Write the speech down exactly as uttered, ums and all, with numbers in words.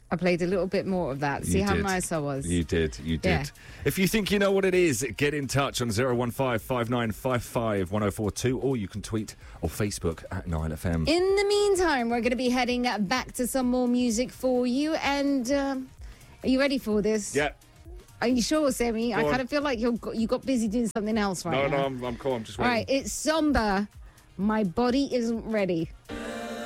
I played a little bit more of that. See You how did. nice I was. You did, you did. Yeah. If you think you know what it is, get in touch on zero one five, five nine five five, one oh four two, or you can tweet or Facebook at nine F M. In the meantime, we're going to be heading back to some more music for you. And um, are you ready for this? Yeah. Are you sure, Sammy? I on. kind of feel like you're, you got busy doing something else right No, now. no, I'm, I'm cool. I'm just All waiting. right, it's Somber. My body isn't ready.